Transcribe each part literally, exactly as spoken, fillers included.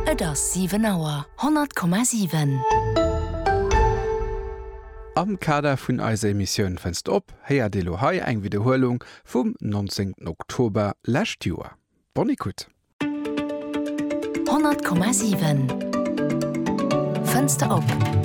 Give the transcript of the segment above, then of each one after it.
Et ass sieben Auer hundert Komma sieben. Am Kader vun eiser Emissionioun fënst op, héier de Lohai eng Wiederholung vum neunzehnten Oktober lächt Joer. Bonikut. hundert Komma sieben. Fenster op.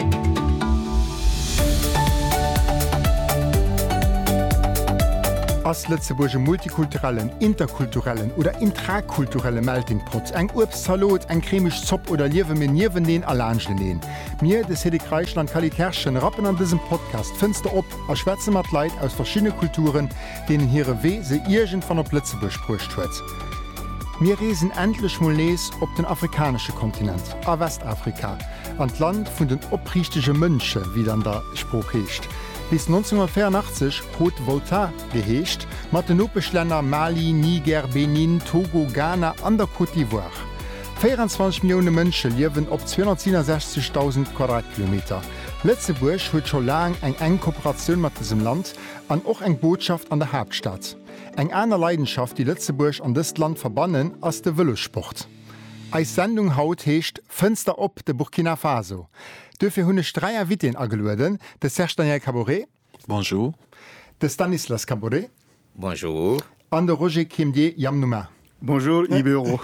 Als Lützeburger multikulturellen, interkulturellen oder intrakulturelle Meltingpot, eng Obstsalat, eng cremisch Zopp oder Liewe mit Niewen den Allangen nehmen. Mir, das Hedig Reichland Kalitärchen, rappen an diesem Podcast Fenster op, a schwätze mat Leid aus verschiedenen Kulturen, denen ihre Weh se irgend von der Lützeburg spurcht huet. Wir reisen endlich mal nees op den afrikanischen Kontinent, a Westafrika, an Land vun den oprichtige Mënsche, wie dann der Spruch heescht. Bis neunzehnhundertvierundachtzig hat Volta geheescht, mat den Opeschländer Mali, Niger, Benin, Togo, Ghana an der Côte d'Ivoire. vierundzwanzig Millionen Menschen leben op zweihundertsiebenundsechzigtausend Quadratkilometer. Lützeburg hat schon lange eng eng Kooperation mit diesem Land an auch eng Botschaft an der Hauptstadt. Eng einer Leidenschaft, die Lützeburg an das Land verbannen, als der Velosport. Eis Sendung haut heescht Fenster op de Burkina Faso. Dürfe hunne Streier Witten ageluden, de Serge Daniel Caboret. Bonjour. De Stanislas Caboret. Bonjour. And de Roger Kimdier Yamnouma. Bonjour, Ibero.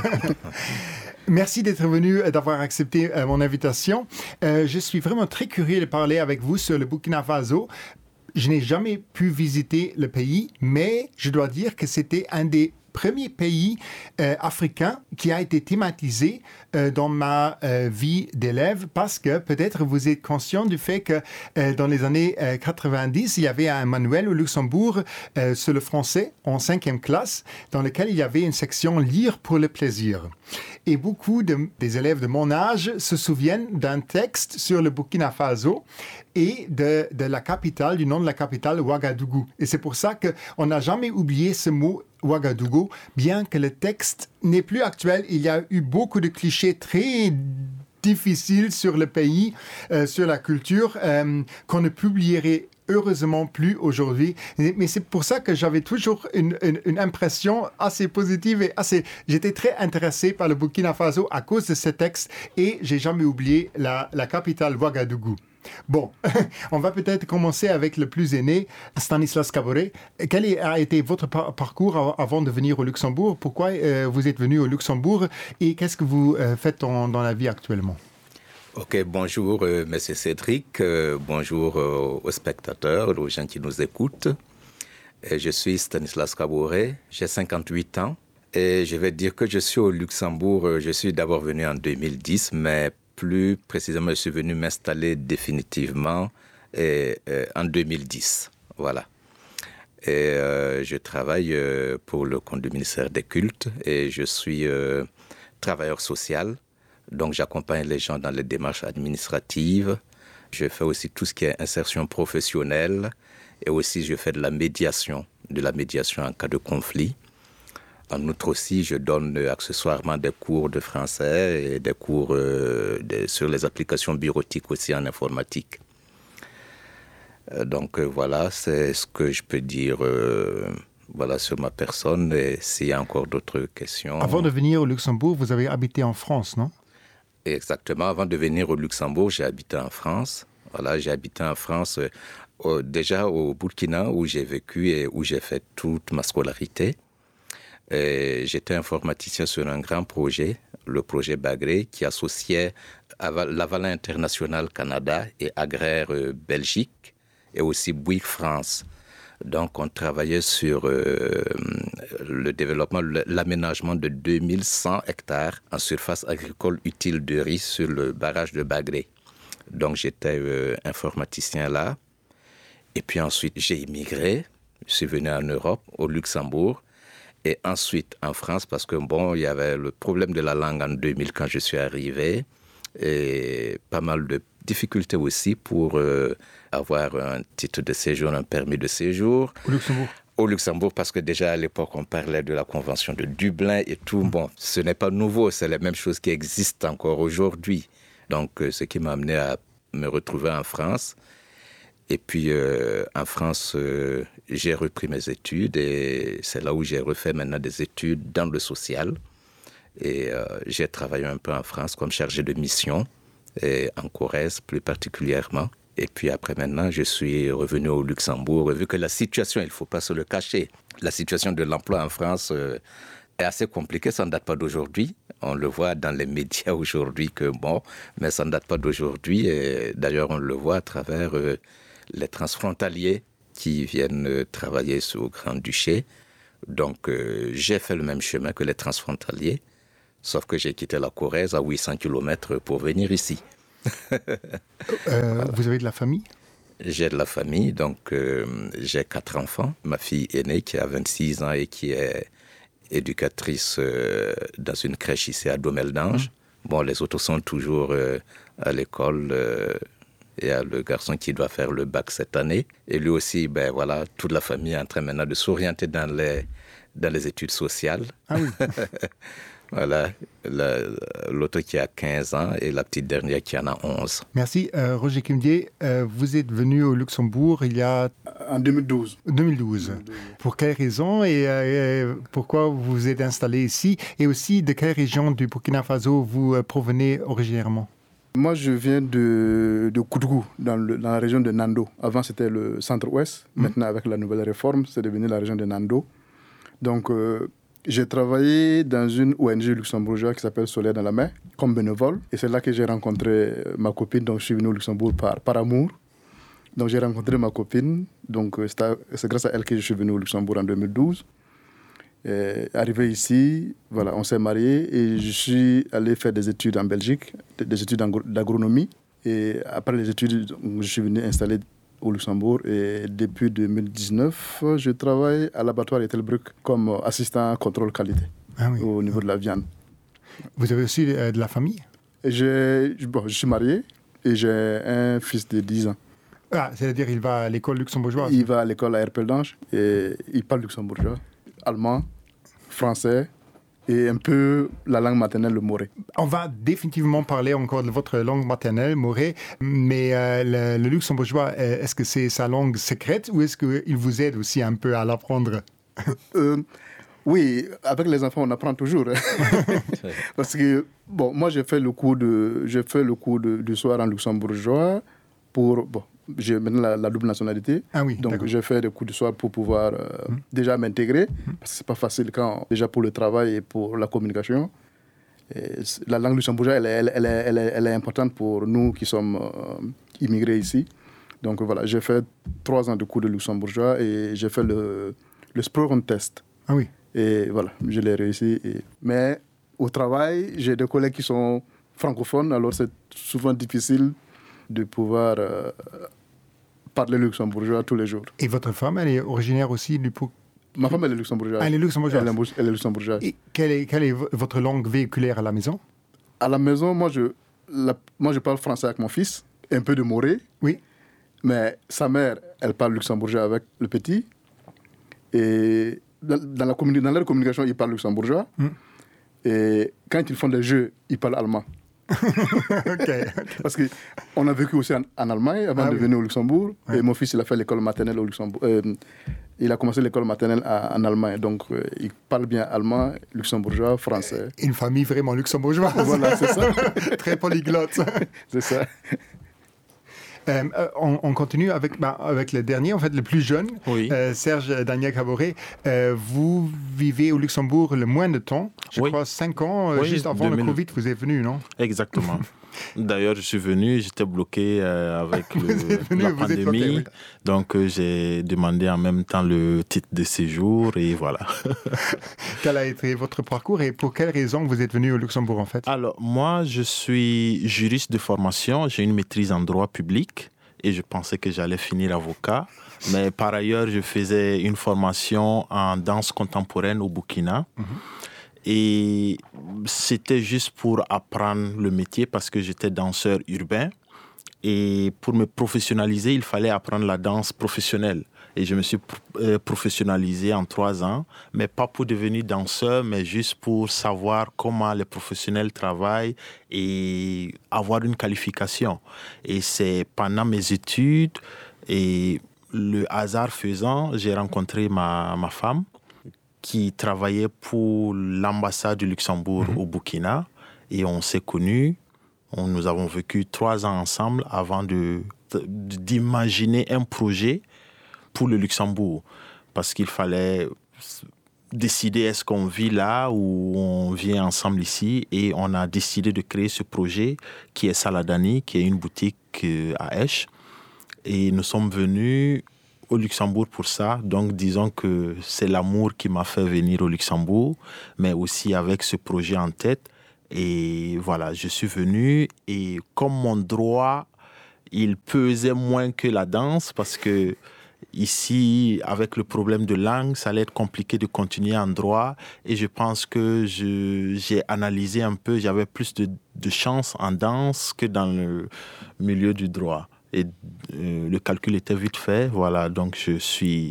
Merci d'être venu, d'avoir accepté euh, mon invitation. Euh, je suis vraiment très curieux de parler avec vous sur le Burkina Faso. Je n'ai jamais pu visiter le pays, mais je dois dire que c'était un des premier pays euh, africain qui a été thématisé euh, dans ma euh, vie d'élève parce que peut-être vous êtes conscient du fait que euh, dans les années euh, quatre-vingt-dix, il y avait un manuel au Luxembourg euh, sur le français en cinquième classe dans lequel il y avait une section lire pour le plaisir. Et beaucoup de, des élèves de mon âge se souviennent d'un texte sur le Burkina Faso et de, de la capitale, du nom de la capitale, Ouagadougou. Et c'est pour ça qu'on n'a jamais oublié ce mot Ouagadougou, bien que le texte n'est plus actuel. Il y a eu beaucoup de clichés très difficiles sur le pays, euh, sur la culture, euh, qu'on ne publierait heureusement plus aujourd'hui. Mais c'est pour ça que j'avais toujours une, une, une impression assez positive et assez... J'étais très intéressé par le Burkina Faso à cause de ce texte et j'ai jamais oublié la, la capitale Ouagadougou. Bon, on va peut-être commencer avec le plus aîné, Stanislas Caboret. Quel a été votre par- parcours avant de venir au Luxembourg? Pourquoi euh, vous êtes venu au Luxembourg et qu'est-ce que vous euh, faites en, dans la vie actuellement? Ok, bonjour euh, Monsieur Cédric, euh, bonjour euh, aux spectateurs, aux gens qui nous écoutent. Et je suis Stanislas Caboret, j'ai cinquante-huit ans et je vais dire que je suis au Luxembourg, je suis d'abord venu en deux mille dix, mais plus précisément, je suis venu m'installer définitivement et, et, en deux mille dix. Voilà. Et euh, je travaille euh, pour le compte du ministère des Cultes et je suis euh, travailleur social. Donc, j'accompagne les gens dans les démarches administratives. Je fais aussi tout ce qui est insertion professionnelle et aussi je fais de la médiation, de la médiation en cas de conflit. En outre aussi, je donne euh, accessoirement des cours de français et des cours euh, de, sur les applications bureautiques aussi en informatique. Euh, donc euh, voilà, c'est ce que je peux dire euh, voilà, sur ma personne. Et s'il y a encore d'autres questions... Avant de venir au Luxembourg, vous avez habité en France, non? Exactement. Avant de venir au Luxembourg, j'ai habité en France. Voilà, j'ai habité en France euh, euh, déjà au Burkina où j'ai vécu et où j'ai fait toute ma scolarité. Et j'étais informaticien sur un grand projet, le projet Bagré, qui associait Lavalin International Canada et Agraire euh, Belgique et aussi Bouygues France. Donc on travaillait sur euh, le développement, l'aménagement de deux mille cent hectares en surface agricole utile de riz sur le barrage de Bagré. Donc j'étais euh, informaticien là. Et puis ensuite j'ai immigré, je suis venu en Europe, au Luxembourg. Et ensuite en France, parce que bon, il y avait le problème de la langue en deux mille quand je suis arrivé, et pas mal de difficultés aussi pour euh, avoir un titre de séjour, un permis de séjour. Au Luxembourg? Au Luxembourg, parce que déjà à l'époque, on parlait de la Convention de Dublin et tout. Bon, ce n'est pas nouveau, c'est la même chose qui existe encore aujourd'hui. Donc, euh, ce qui m'a amené à me retrouver en France. Et puis, euh, en France, euh, j'ai repris mes études et c'est là où j'ai refait maintenant des études dans le social. Et euh, j'ai travaillé un peu en France comme chargé de mission, et en Corrèze plus particulièrement. Et puis après maintenant, je suis revenu au Luxembourg, vu que la situation, il ne faut pas se le cacher, la situation de l'emploi en France euh, est assez compliquée, ça ne date pas d'aujourd'hui. On le voit dans les médias aujourd'hui que bon, mais ça ne date pas d'aujourd'hui. Et d'ailleurs, on le voit à travers euh, les transfrontaliers qui viennent euh, travailler au Grand-Duché. Donc, euh, j'ai fait le même chemin que les transfrontaliers, sauf que j'ai quitté la Corrèze à huit cents kilomètres pour venir ici. euh, vous avez de la famille? J'ai de la famille, donc euh, j'ai quatre enfants. Ma fille aînée qui a vingt-six ans et qui est éducatrice euh, dans une crèche ici à Domeldange. Mmh. Bon, les autres sont toujours euh, à l'école. Euh, Il y a le garçon qui doit faire le bac cette année. Et lui aussi, ben voilà, toute la famille est en train maintenant de s'orienter dans les, dans les études sociales. Ah oui. Voilà, la, l'autre qui a quinze ans et la petite dernière qui en a onze. Merci. Euh, Roger Kimdier, euh, vous êtes venu au Luxembourg il y a... En deux mille douze. deux mille douze. deux mille douze. Pour quelles raisons et euh, pourquoi vous vous êtes installé ici? Et aussi, de quelle région du Burkina Faso vous euh, provenez originairement? Moi, je viens de, de Koutougou, dans, le, dans la région de Nando. Avant, c'était le centre-ouest. Mmh. Maintenant, avec la nouvelle réforme, c'est devenu la région de Nando. Donc, euh, j'ai travaillé dans une O N G luxembourgeoise qui s'appelle Soleil dans la mer, comme bénévole. Et c'est là que j'ai rencontré ma copine. Donc, je suis venu au Luxembourg par, par amour. Donc, j'ai rencontré ma copine. Donc, c'est, à, c'est grâce à elle que je suis venu au Luxembourg en deux mille douze. Et arrivé ici, voilà, on s'est mariés et je suis allé faire des études en Belgique, des études d'agronomie. Et après les études, je suis venu installer au Luxembourg et depuis deux mille dix-neuf, je travaille à l'abattoir Ettelbruck comme assistant contrôle qualité ah oui. au niveau ah. de la viande. Vous avez aussi euh, de la famille? et j'ai, bon, Je suis marié et j'ai un fils de dix ans. Ah, c'est-à-dire qu'il va à l'école luxembourgeoise? Il va à l'école à Erpeldange et il parle luxembourgeois, allemand, français et un peu la langue maternelle, le moré. On va définitivement parler encore de votre langue maternelle, moré, mais euh, le, le luxembourgeois, est-ce que c'est sa langue secrète ou est-ce qu'il vous aide aussi un peu à l'apprendre? euh, Oui, avec les enfants, on apprend toujours. Parce que, bon, moi, j'ai fait le cours de, j'ai fait le cours de, du soir en luxembourgeois pour... Bon, j'ai maintenant la, la double nationalité, ah oui, donc d'accord. j'ai fait des cours du soir pour pouvoir euh, mmh. déjà m'intégrer, mmh. parce que c'est pas facile quand, déjà pour le travail et pour la communication. Et la langue luxembourgeoise, elle, elle, elle, elle, elle, elle est importante pour nous qui sommes euh, immigrés ici. Donc voilà, j'ai fait trois ans de cours de luxembourgeois et j'ai fait le, le Sprochen test. Ah oui. Et voilà, je l'ai réussi. Et... Mais au travail, j'ai des collègues qui sont francophones, alors c'est souvent difficile de pouvoir euh, parler luxembourgeois tous les jours. Et votre femme, elle est originaire aussi du... Ma femme, elle est luxembourgeoise. Ah, elle est luxembourgeoise. Elle est, elle est luxembourgeoise. Et quelle est, quelle est votre langue véhiculaire à la maison? À la maison, moi je, la, moi, je parle français avec mon fils, un peu de moré. Oui. Mais sa mère, elle parle luxembourgeois avec le petit. Et dans, dans, la communi- dans leur communication, ils parlent luxembourgeois. Mm. Et quand ils font des jeux, ils parlent allemand. okay, okay. Parce qu'on a vécu aussi en, en Allemagne avant ah, de oui. venir au Luxembourg. Ouais. Et mon fils, il a fait l'école maternelle au Luxembourg. Euh, il a commencé l'école maternelle à, en Allemagne. Donc, euh, il parle bien allemand, luxembourgeois, français. Une famille vraiment luxembourgeoise. Voilà, c'est ça. Très polyglotte. C'est ça. Euh, on, on continue avec, bah, avec le dernier, en fait le plus jeune, oui. euh, Serge Daniel Caboret. Euh, vous vivez au Luxembourg le moins de temps, je oui. crois cinq ans, euh, oui, juste avant deux mille... le Covid, vous êtes venu, non? Exactement. D'ailleurs, je suis venu, j'étais bloqué euh, avec le, venu, la pandémie, bloqué, oui. donc euh, j'ai demandé en même temps le titre de séjour et voilà. Quel a été votre parcours et pour quelles raisons vous êtes venu au Luxembourg en fait? Alors, moi, je suis juriste de formation, j'ai une maîtrise en droit public et je pensais que j'allais finir avocat, mais par ailleurs, je faisais une formation en danse contemporaine au Burkina. Mm-hmm. Et c'était juste pour apprendre le métier parce que j'étais danseur urbain. Et pour me professionnaliser, il fallait apprendre la danse professionnelle. Et je me suis professionnalisé en trois ans, mais pas pour devenir danseur, mais juste pour savoir comment les professionnels travaillent et avoir une qualification. Et c'est pendant mes études et le hasard faisant, j'ai rencontré ma, ma femme, qui travaillait pour l'ambassade du Luxembourg mmh. au Burkina. Et on s'est connus. On, nous avons vécu trois ans ensemble avant de, de, d'imaginer un projet pour le Luxembourg. Parce qu'il fallait décider est-ce qu'on vit là ou on vient ensemble ici. Et on a décidé de créer ce projet qui est Saladani, qui est une boutique à Esch. Et nous sommes venus au Luxembourg pour ça. Donc, disons que c'est l'amour qui m'a fait venir au Luxembourg, mais aussi avec ce projet en tête. Et voilà, je suis venu. Et comme mon droit, il pesait moins que la danse, parce que ici, avec le problème de langue, ça allait être compliqué de continuer en droit. Et je pense que je, j'ai analysé un peu, j'avais plus de, de chance en danse que dans le milieu du droit. Et euh, le calcul était vite fait. Voilà, donc je suis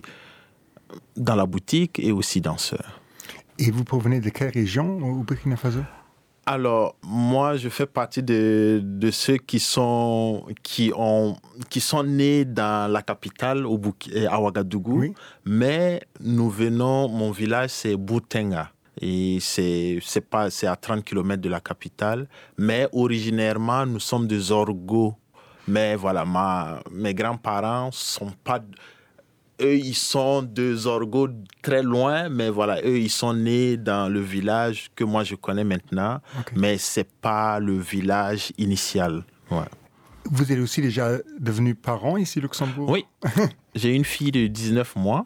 dans la boutique et aussi danseur. Et vous provenez de quelle région au Burkina Faso? Alors, moi, je fais partie de, de ceux qui sont, qui, ont, qui sont nés dans la capitale, au Bouki, à Ouagadougou. Oui. Mais nous venons, mon village, c'est Boutenga. Et c'est, c'est, pas, c'est à trente kilomètres de la capitale. Mais originairement, nous sommes des Orgo. Mais voilà, ma, mes grands-parents sont pas... Eux, ils sont deux Orgo très loin, mais voilà, eux, ils sont nés dans le village que moi, je connais maintenant, okay. Mais c'est pas le village initial. Ouais. Vous êtes aussi déjà devenu parent ici au Luxembourg? Oui, j'ai une fille de dix-neuf mois,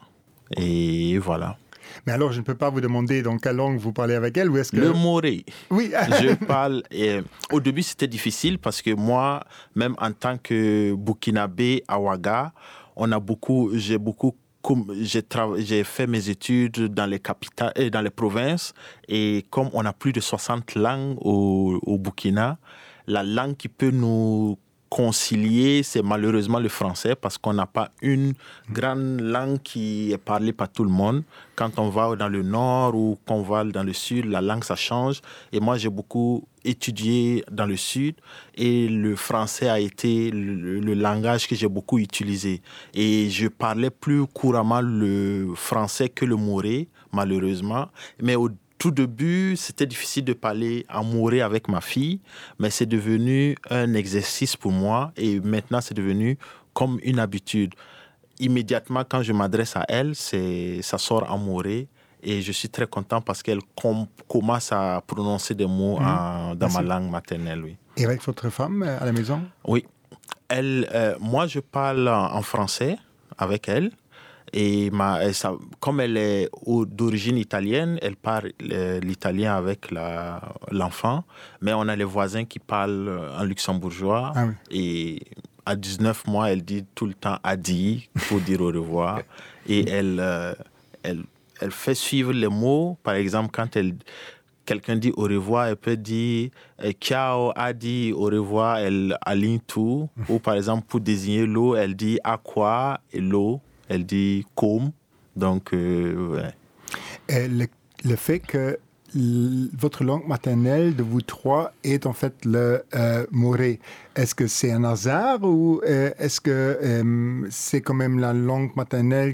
et voilà. Mais alors, je ne peux pas vous demander dans quelle langue vous parlez avec elle, ou est-ce que... Le moré. Oui. Je parle... Et, au début, c'était difficile, parce que moi, même en tant que Burkinabé à Ouaga, on a beaucoup, j'ai beaucoup, j'ai, tra- j'ai fait mes études dans les capitales, et dans les provinces, et comme on a plus de soixante langues au, au Burkina, la langue qui peut nous concilier, c'est malheureusement le français, parce qu'on n'a pas une grande langue qui est parlée par tout le monde. Quand on va dans le nord ou qu'on va dans le sud, la langue, ça change. Et moi, j'ai beaucoup étudié dans le sud et le français a été le, le langage que j'ai beaucoup utilisé. Et je parlais plus couramment le français que le moré, malheureusement. Mais au tout début, c'était difficile de parler en moré avec ma fille, mais c'est devenu un exercice pour moi et maintenant, c'est devenu comme une habitude. Immédiatement, quand je m'adresse à elle, c'est, ça sort en moré et je suis très content parce qu'elle com- commence à prononcer des mots mmh. en, dans Merci. ma langue maternelle. Oui. Et avec votre femme à la maison? Oui. Elle, euh, moi, je parle en français avec elle. Et ma, ça, comme elle est d'origine italienne, elle parle l'italien avec la, l'enfant. Mais on a les voisins qui parlent en luxembourgeois. Ah oui. Et à dix-neuf mois, elle dit tout le temps « Adi » pour dire au revoir. Et elle, euh, elle, elle fait suivre les mots. Par exemple, quand elle, quelqu'un dit au revoir, elle peut dire « Ciao, Adi, au revoir », elle aligne tout. Ou par exemple, pour désigner l'eau, elle dit « Aqua » et l'eau. Elle dit « com ». Donc, euh, ouais. Et le, le fait que l- votre langue maternelle de vous trois est en fait le euh, moré, est-ce que c'est un hasard ou euh, est-ce que euh, c'est quand même la langue maternelle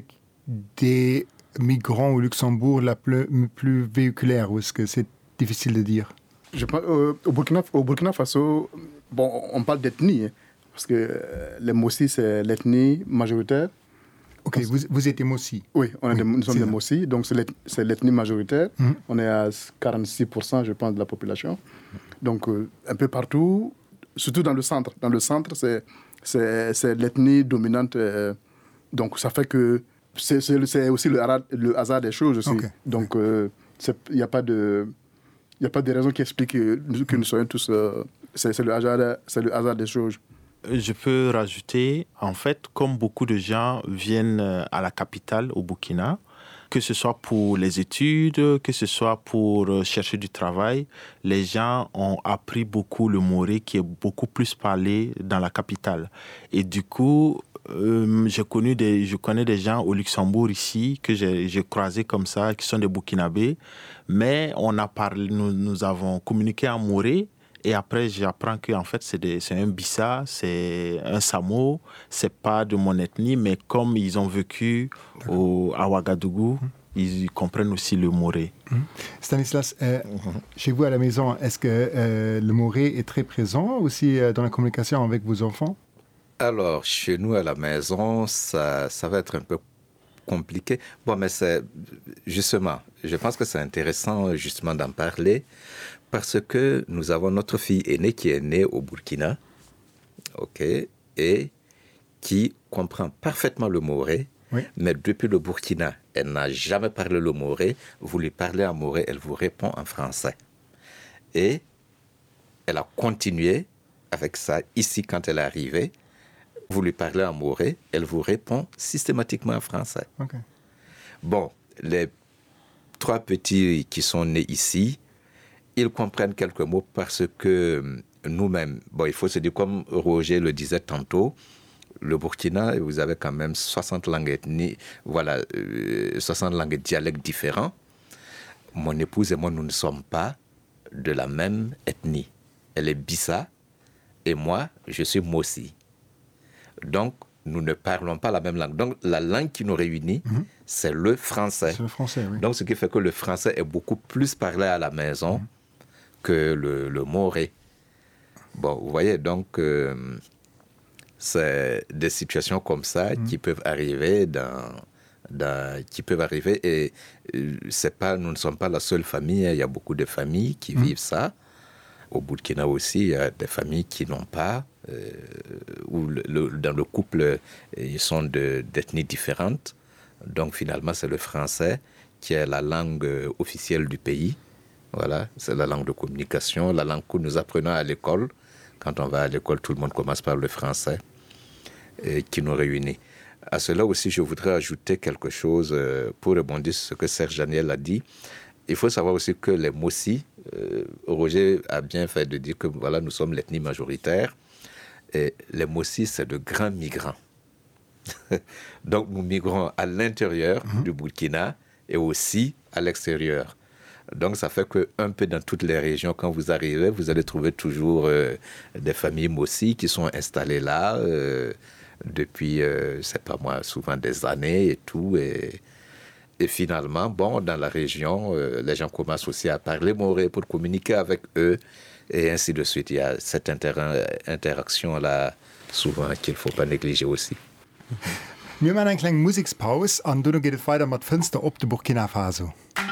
des migrants au Luxembourg la plus, plus véhiculaire, ou est-ce que c'est difficile de dire? Je pense, euh, au, Burkina, au Burkina Faso, bon, on parle d'ethnie, hein, parce que euh, les Mossi, c'est l'ethnie majoritaire. Ok, vous, vous êtes des Mossi. Oui, on est oui, des, nous sommes des Mossi, donc c'est, c'est l'ethnie majoritaire. Mm-hmm. On est à quarante-six pour cent, je pense, de la population. Donc, euh, un peu partout, surtout dans le centre. Dans le centre, c'est, c'est, c'est l'ethnie dominante. Euh, donc, ça fait que c'est, c'est, c'est aussi le, le hasard des choses aussi. Okay. Donc, il n'y a pas de... Il n'y a pas de raison qui explique que, que nous soyons tous... Euh, c'est, c'est, le hasard, c'est le hasard des choses. Je peux rajouter, en fait, comme beaucoup de gens viennent à la capitale, au Burkina, que ce soit pour les études, que ce soit pour chercher du travail, les gens ont appris beaucoup le moré qui est beaucoup plus parlé dans la capitale. Et du coup, euh, j'ai connu des, je connais des gens au Luxembourg ici que j'ai, j'ai croisés comme ça, qui sont des Burkinabés, mais on a parlé, nous, nous avons communiqué en moré. Et après, j'apprends qu'en fait, c'est, des, c'est un Bissa, c'est un Samo, c'est pas de mon ethnie, mais comme ils ont vécu au, à Ouagadougou, ils comprennent aussi le moré. Mmh. Stanislas, euh, mmh. chez vous à la maison, est-ce que euh, le moré est très présent aussi euh, dans la communication avec vos enfants? Alors, chez nous à la maison, ça, ça va être un peu compliqué. Bon, mais c'est justement, je pense que c'est intéressant justement d'en parler parce que nous avons notre fille aînée qui est née au Burkina, ok, et qui comprend parfaitement le moré, oui. Mais depuis le Burkina, elle n'a jamais parlé le moré. Vous lui parlez en moré, elle vous répond en français. Et elle a continué avec ça ici quand elle est arrivée. Vous lui parlez en moré, elle vous répond systématiquement en français. Okay. Bon, les trois petits qui sont nés ici, ils comprennent quelques mots parce que nous-mêmes, bon, il faut se dire, comme Roger le disait tantôt, le Burkina, vous avez quand même soixante langues ethniques, voilà, euh, soixante langues et dialectes différents. Mon épouse et moi, nous ne sommes pas de la même ethnie. Elle est Bissa et moi, je suis Mossi. Donc, nous ne parlons pas la même langue. Donc, la langue qui nous réunit, mm-hmm. c'est le français. C'est le français, oui. Donc, ce qui fait que le français est beaucoup plus parlé à la maison mm-hmm. que le, le moré. Bon, vous voyez, donc, euh, c'est des situations comme ça mm-hmm. qui peuvent arriver dans... Dans, qui peuvent arriver et euh, c'est pas, nous ne sommes pas la seule famille, hein. Il y a beaucoup de familles qui mmh. vivent ça. Au Burkina aussi, il y a des familles qui n'ont pas, euh, où le, le, dans le couple, ils sont de, d'ethnies différentes. Donc finalement, c'est le français qui est la langue officielle du pays. Voilà, c'est la langue de communication, la langue que nous apprenons à l'école. Quand on va à l'école, tout le monde commence par le français et qui nous réunit. À cela aussi, je voudrais ajouter quelque chose euh, pour rebondir sur ce que Serge Daniel a dit. Il faut savoir aussi que les Mossi, euh, Roger a bien fait de dire que voilà, nous sommes l'ethnie majoritaire. Et les Mossi, c'est de grands migrants. Donc, nous migrons à l'intérieur mmh. du Burkina et aussi à l'extérieur. Donc, ça fait qu'un peu dans toutes les régions, quand vous arrivez, vous allez trouver toujours euh, des familles Mossi qui sont installées là, euh, depuis, euh, c'est pas moi, souvent des années et tout. Et, et finalement, bon, dans la région, euh, les gens commencent aussi à parler moré pour communiquer avec eux. Et ainsi de suite. Il y a cette inter- interaction-là, souvent, qu'il ne faut pas négliger aussi. Wir machen eine kleine Musikpause und dann geht es weiter mit Fenster auf de Burkina Faso.